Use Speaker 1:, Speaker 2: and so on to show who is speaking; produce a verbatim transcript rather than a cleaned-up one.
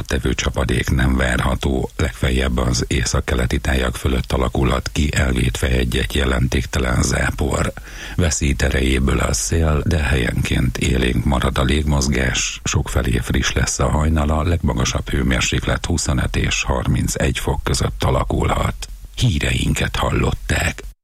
Speaker 1: tevő csapadék nem várható, legfeljebb az északkeleti tájak fölött alakulhat ki elvétve egy-egy jelentéktelen zápor. Veszít erejéből a szél, de helyenként élénk marad a légmozgás, sokfelé friss lesz a hajnal, a legmagasabb hőmérséklet huszonöt és harmincegy fok között alakulhat. Híreinket hallották.